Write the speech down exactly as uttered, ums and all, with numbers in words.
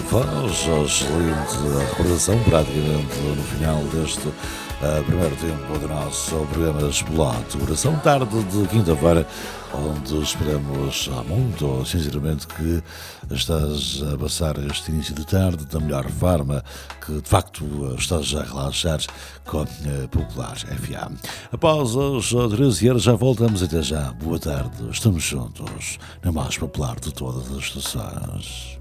Foz, excelente recordação, praticamente no final deste uh, primeiro tempo do nosso programa Explode Coração, tarde de quinta-feira, onde esperamos muito, sinceramente, que estás a passar este início de tarde da melhor forma, que de facto estás a relaxar com a Popular F A. Após as treze horas já voltamos, até já, boa tarde, estamos juntos, na mais popular de todas as estações.